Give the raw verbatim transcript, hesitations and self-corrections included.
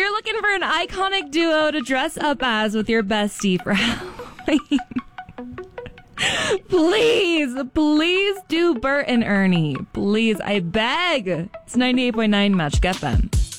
you're looking for an iconic duo to dress up as with your bestie for Halloween, please, please do Bert and Ernie. Please, I beg. It's ninety-eight point nine Magic F M.